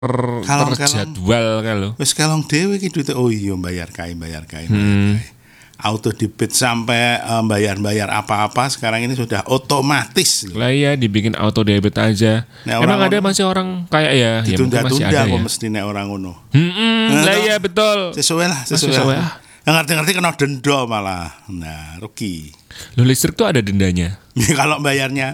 terjadwal kan lho. Wis kelong dhewe iki duite oh iya bayar kae. Auto debit sampai bayar apa-apa sekarang ini sudah otomatis. Lah iya dibikin auto debit aja. Emang ada masih orang kayak ya ditunda-tunda kok mesti nek orang ngono. Lah iya betul. Sesuai lah. Yang ngerti-ngerti kena denda malah. Nah, rugi. Loh listrik tuh ada dendanya. Kalau bayarnya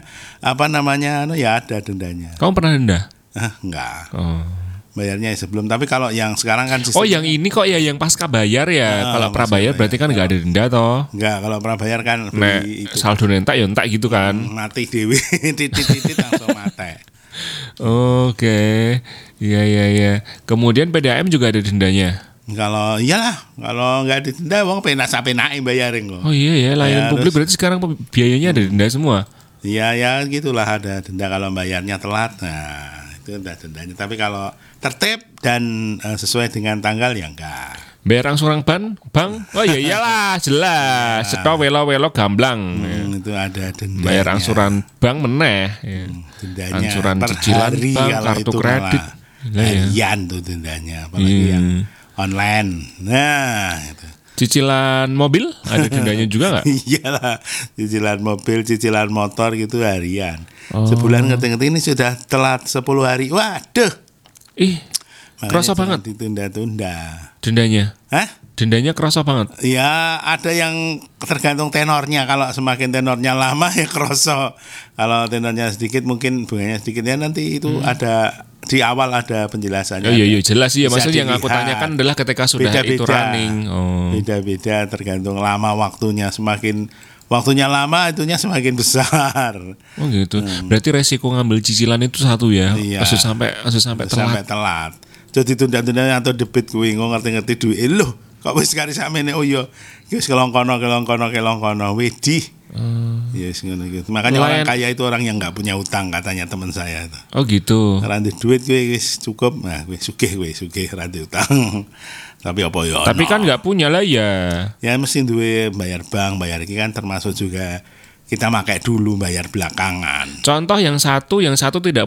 ya ada dendanya. Kamu pernah denda? Enggak. Oh. Bayarnya sebelum, tapi kalau yang sekarang kan yang ini kok ya yang pasca bayar ya. Kalau prabayar berarti kan enggak ada denda toh. Enggak, kalau prabayar kan beli itu. Saldo nentak ya entak gitu kan. Mati dewe titit langsung mati. Oke. Iya. Kemudian PDAM juga ada dendanya. Kalau enggak ada denda wong penak-penake bayarin kok. Oh iya ya, layanan publik berarti sekarang biayanya ada denda semua. Iya ya gitulah, ada denda kalau bayarnya telat. Nah, itu udah dendanya. Tapi kalau tertib dan sesuai dengan tanggal ya enggak. Bayar angsuran bank? Oh iya iyalah, jelas. Seto welo gamblang. Itu ada dendanya. Bayar angsuran bank meneh. Dendanya angsuran cicilan bank, kartu kredit. Harian tuh dendanya, apalagi yang online. Nah, itu. Cicilan mobil ada dendanya juga nggak? Iyalah, cicilan mobil, cicilan motor gitu harian. Sebulan ngerti-ngerti ini sudah telat 10 hari. Waduh. Kerasa banget. Ditunda-tunda. Dendanya? Hah? Dendanya kerasa banget? Ya ada yang tergantung tenornya. Kalau semakin tenornya lama ya kerasa. Kalau tenornya sedikit mungkin bunganya sedikit ya nanti itu ada di awal ada penjelasannya. Iya jelas sih ya. Maksudnya yang aku tanyakan adalah ketika sudah itu running. Beda-beda tergantung lama waktunya. Semakin waktunya lama itunya semakin besar. Oh gitu. Berarti resiko ngambil cicilan itu satu ya. Iya. Maksud sampai telat. Jadi tunda-tunda atau debit kuwi ngerti-ngerti duit lho. Kok wis kari sakmene oh iya. Wis kelongkono wedi. Yes ngono gitu. Makanya orang kaya itu orang yang enggak punya utang katanya teman saya itu. Oh gitu. Ora ndek duit kuwi wis cukup. Nah, kuwi sugih ora ndek utang. Tapi apa ya? Tapi kan enggak punya lah ya. Ya mesti duwe bayar bank, bayar iki kan termasuk juga kita pakai dulu bayar belakangan. Contoh yang satu tidak